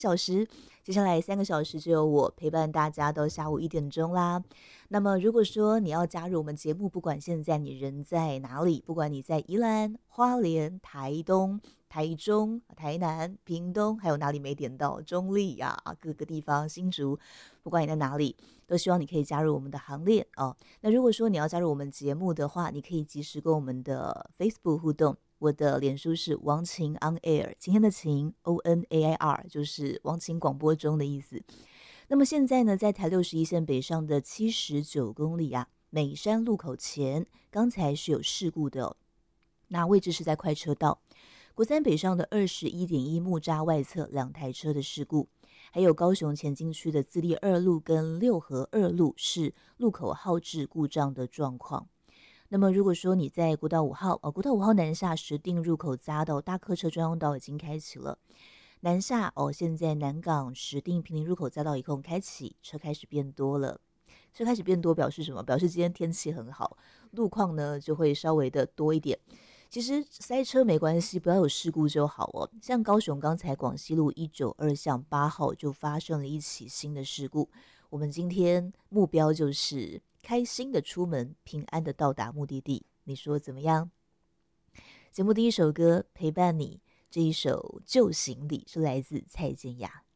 小时，接下来3个小时只有我陪伴大家到下午1点钟啦。那么如果说你要加入我们节目，不管现在你人在哪里，不管你在宜兰、花莲、台东、台中、台南、屏东，还有哪里没点到中立呀、各个地方新竹，不管你在哪里，都希望你可以加入我们的行列哦。那如果说你要加入我们节目的话，你可以及时跟我们的 Facebook 互动。我的脸书是王晴 on air， 晴天的晴 ONAIR， 就是王晴广播中的意思。那么现在呢，在台61线北上的79公里啊，美山路口前，刚才是有事故的哦，那位置是在快车道。国三北上的21.1木栅外侧2台车的事故，还有高雄前进区的自立2路跟六合2路是路口号志故障的状况。那么如果说你在国道5号国道5号南下石碇入口匝道大客车专用道已经开启了，南下现在南港石碇坪林入口匝道一共开启，车开始变多了。车开始变多表示什么？表示今天天气很好，路况呢就会稍微的多一点。其实塞车没关系，不要有事故就好哦。像高雄刚才广西路192巷8号就发生了一起新的事故。我们今天目标就是开心的出门，平安的到达目的地，你说怎么样？节目第一首歌陪伴你，这一首旧行李是来自蔡健雅。